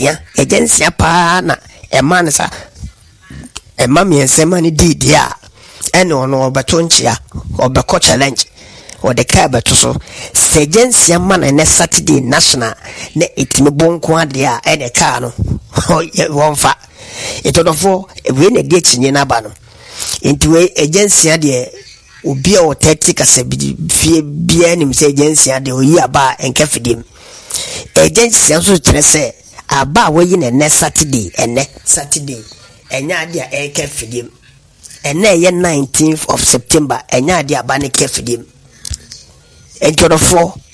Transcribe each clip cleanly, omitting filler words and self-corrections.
agency pa na man sa mami ensemani di dia ene ono obatonchia obeko challenge or the car but so agency man na Saturday national na etime bonko adia e de car no won fa etodofo we na de chinye na ba no enti we agency ade obi o 30 kasa fie bia nim se agency ade oyi aba enka fidim agency so trese aba we na next Saturday enya ade a enka fidim ena ye 19th of September enya ade aba ne ka fidim entodofo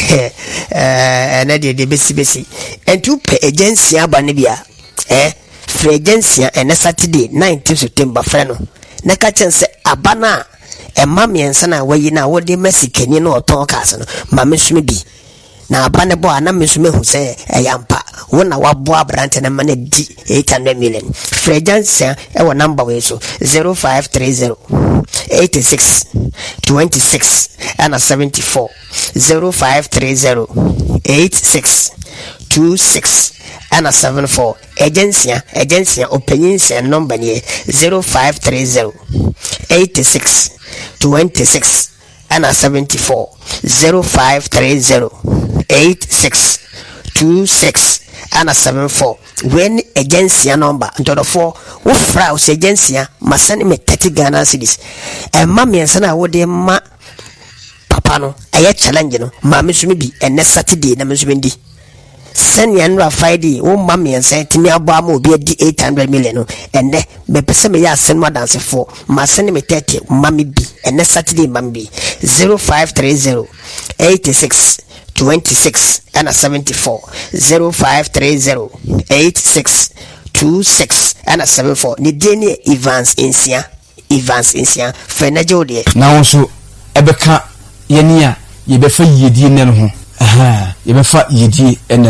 na de besi entu pe agency aba ne bia free agency ena Saturday 19th September freno na ka chense abana mami ensa na wayi na wode masikani na oton kase no mami sumi bi na abane bo ana mesume hu se eyampa wona wabo abrante na mane di 800 million free agency e wo number we so 0530 86 26 and 74 0530 86 26 and 74 agency opinions and number here 0530 86 26 and 74 0530 86 26 and 74 when agency number into 4 wo fraus agency masani me 30 Ghana cedis e mami ensana wo de ma papa no aye challenge no mami sumi bi ene Saturday na mesumendi send yan Friday wo mami ensa timi abo ama obi di 800 million no ene be pese me ya send mo dance for masani me 30 mami bi ene Saturday mami bi 0530 86 26 and 74 0530 86 26 and 74 ni deni Evans Insia fenajo de na wonso ebeka yenia yebefa yedie ne no ho yebefa yedie